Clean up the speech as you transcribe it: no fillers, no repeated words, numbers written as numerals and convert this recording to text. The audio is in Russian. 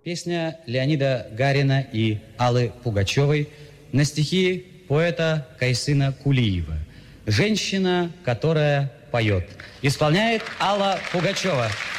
Песня Леонида Гарина и Аллы Пугачевой на стихи поэта Кайсына Кулиева. «Женщина, которая поет». Исполняет Алла Пугачева.